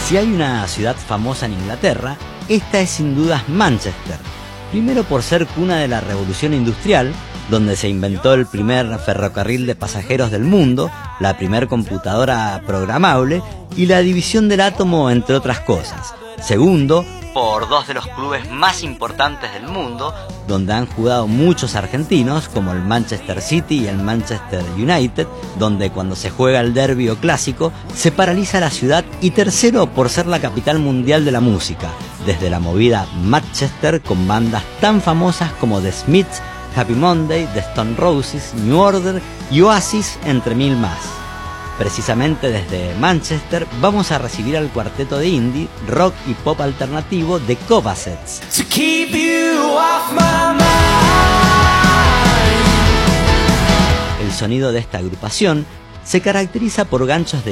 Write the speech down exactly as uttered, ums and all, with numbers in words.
Si hay una ciudad famosa en Inglaterra, esta es sin dudas Manchester. Primero por ser cuna de la Revolución Industrial, donde se inventó el primer ferrocarril de pasajeros del mundo, la primer computadora programable y la división del átomo, entre otras cosas. Segundo, por dos de los clubes más importantes del mundo, donde han jugado muchos argentinos, como el Manchester City y el Manchester United, donde cuando se juega el derbi o clásico, se paraliza la ciudad. Y tercero, por ser la capital mundial de la música, desde la movida Manchester, con bandas tan famosas como The Smiths, Happy Monday, The Stone Roses, New Order y Oasis, entre mil más. Precisamente desde Manchester vamos a recibir al cuarteto de indie, rock y pop alternativo de Covasets. El sonido de esta agrupación se caracteriza por ganchos de